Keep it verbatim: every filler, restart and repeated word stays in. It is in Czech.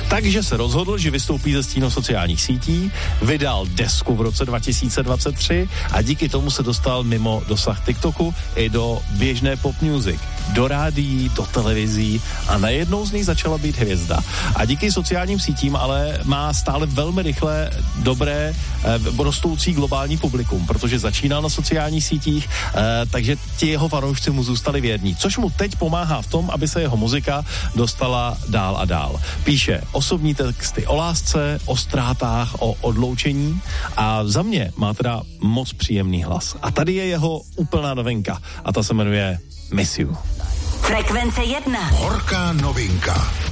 Takže se rozhodl, že vystoupí ze stínu sociálních sítí, vydal desku v roce dva tisíce dvacet tři a díky tomu se dostal mimo dosah TikToku i do běžné pop music, do rádií, do televizí a najednou z něj začala být hvězda. A díky sociálním sítím ale má stále velmi rychle dobré eh, rostoucí globální publikum, protože začínal na sociálních sítích, eh, takže ti jeho fanoušci mu zůstali věrní, což mu teď pomáhá v tom, aby se jeho muzika dostala dál a dál. Píše osobní texty o lásce, o ztrátách, o odloučení a za mě má teda moc příjemný hlas. A tady je jeho úplná novinka a ta se jmenuje Miss You. Frekvence jedna. Horká novinka.